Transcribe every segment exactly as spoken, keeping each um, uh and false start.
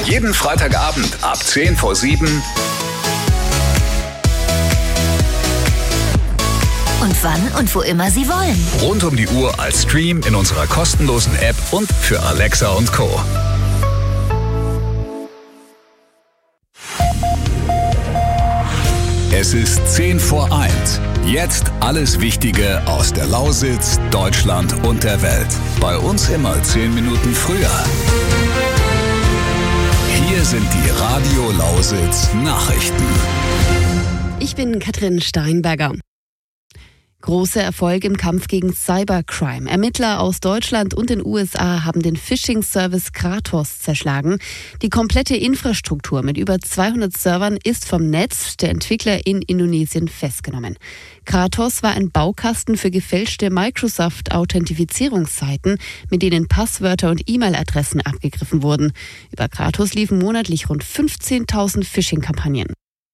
Jeden Freitagabend ab zehn vor sieben. Und wann und wo immer Sie wollen. Rund um die Uhr als Stream in unserer kostenlosen App und für Alexa und Co. Es ist zehn vor eins. Jetzt alles Wichtige aus der Lausitz, Deutschland und der Welt. Bei uns immer zehn Minuten früher. Hier sind die Radio Lausitz Nachrichten. Ich bin Katrin Steinberger. Großer Erfolg im Kampf gegen Cybercrime. Ermittler aus Deutschland und den U S A haben den Phishing-Service Kratos zerschlagen. Die komplette Infrastruktur mit über zweihundert Servern ist vom Netz der Entwickler in Indonesien festgenommen. Kratos war ein Baukasten für gefälschte Microsoft-Authentifizierungsseiten, mit denen Passwörter und E-Mail-Adressen abgegriffen wurden. Über Kratos liefen monatlich rund fünfzehntausend Phishing-Kampagnen.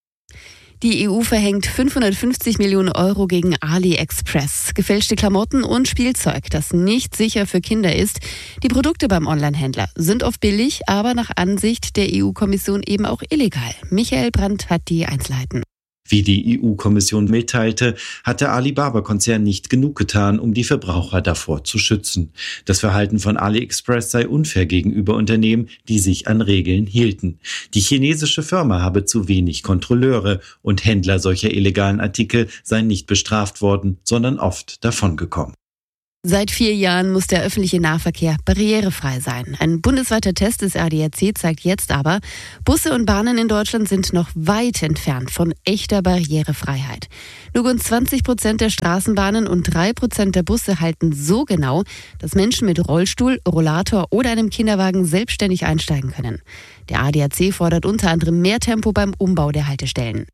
Die E U verhängt fünfhundertfünfzig Millionen Euro gegen AliExpress. Gefälschte Klamotten und Spielzeug, das nicht sicher für Kinder ist. Die Produkte beim Onlinehändler sind oft billig, aber nach Ansicht der E U-Kommission eben auch illegal. Michael Brandt hat die Einzelheiten. Wie die E U-Kommission mitteilte, hat der Alibaba-Konzern nicht genug getan, um die Verbraucher davor zu schützen. Das Verhalten von AliExpress sei unfair gegenüber Unternehmen, die sich an Regeln hielten. Die chinesische Firma habe zu wenig Kontrolleure und Händler solcher illegalen Artikel seien nicht bestraft worden, sondern oft davongekommen. Seit vier Jahren muss der öffentliche Nahverkehr barrierefrei sein. Ein bundesweiter Test des A D A C zeigt jetzt aber, Busse und Bahnen in Deutschland sind noch weit entfernt von echter Barrierefreiheit. Nur rund zwanzig Prozent der Straßenbahnen und drei Prozent der Busse halten so genau, dass Menschen mit Rollstuhl, Rollator oder einem Kinderwagen selbstständig einsteigen können. Der A D A C fordert unter anderem mehr Tempo beim Umbau der Haltestellen.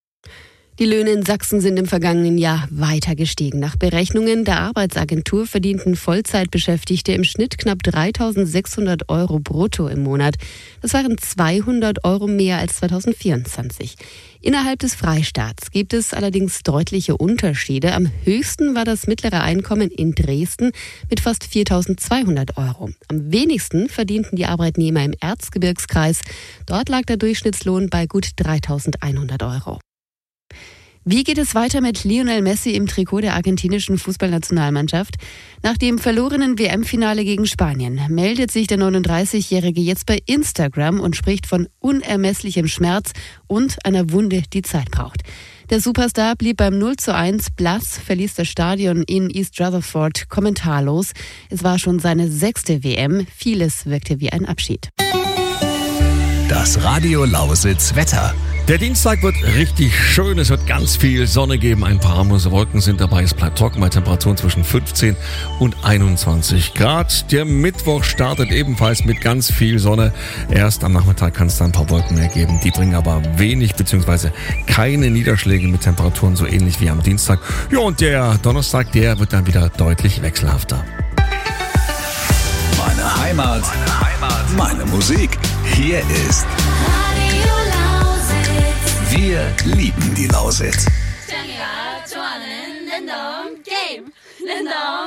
Die Löhne in Sachsen sind im vergangenen Jahr weiter gestiegen. Nach Berechnungen der Arbeitsagentur verdienten Vollzeitbeschäftigte im Schnitt knapp dreitausendsechshundert Euro brutto im Monat. Das waren zweihundert Euro mehr als zweitausendvierundzwanzig. Innerhalb des Freistaats gibt es allerdings deutliche Unterschiede. Am höchsten war das mittlere Einkommen in Dresden mit fast viertausendzweihundert Euro. Am wenigsten verdienten die Arbeitnehmer im Erzgebirgskreis. Dort lag der Durchschnittslohn bei gut dreitausendeinhundert Euro. Wie geht es weiter mit Lionel Messi im Trikot der argentinischen Fußballnationalmannschaft? Nach dem verlorenen W M-Finale gegen Spanien meldet sich der neununddreißigjährige jetzt bei Instagram und spricht von unermesslichem Schmerz und einer Wunde, die Zeit braucht. Der Superstar blieb beim null zu eins blass, verließ das Stadion in East Rutherford kommentarlos. Es war schon seine sechste W M. Vieles wirkte wie ein Abschied. Das Radio Lausitz Wetter. Der Dienstag wird richtig schön, es wird ganz viel Sonne geben, ein paar harmlose Wolken sind dabei, es bleibt trocken bei Temperaturen zwischen fünfzehn und einundzwanzig Grad. Der Mittwoch startet ebenfalls mit ganz viel Sonne. Erst am Nachmittag kann es dann ein paar Wolken mehr geben, die bringen aber wenig bzw. keine Niederschläge mit Temperaturen so ähnlich wie am Dienstag. Ja, und der Donnerstag, der wird dann wieder deutlich wechselhafter. Meine Heimat, meine Heimat, meine Musik. Hier ist Wir lieben die Lausitz. Game.